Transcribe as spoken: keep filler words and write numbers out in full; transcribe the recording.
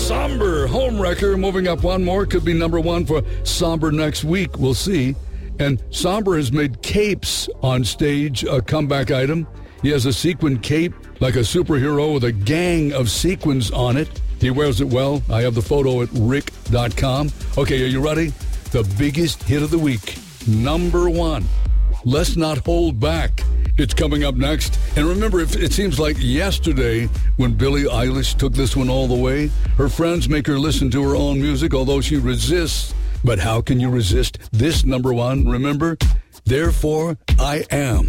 Somber, Homewrecker, moving up one more. Could be number one for Somber next week. We'll see. And Somber has made capes on stage a comeback item. He has a sequin cape like a superhero with a gang of sequins on it. He wears it well. I have the photo at rick dot com. Okay, are you ready? The biggest hit of the week. Number one. Let's Not Hold Back. It's coming up next. And remember, it, it seems like yesterday when Billie Eilish took this one all the way. Her friends make her listen to her own music, although she resists. But how can you resist this number one? Remember, Therefore I Am.